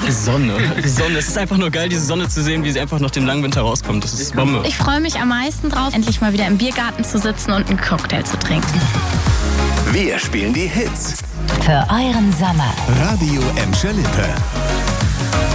Sonne. Die Sonne. Es ist einfach nur geil, diese Sonne zu sehen, wie sie einfach nach dem langen Winter rauskommt. Das ist Bombe. Ich freue mich am meisten drauf, endlich mal wieder im Biergarten zu sitzen und einen Cocktail zu trinken. Wir spielen die Hits. Für euren Sommer. Radio Emscher Lippe.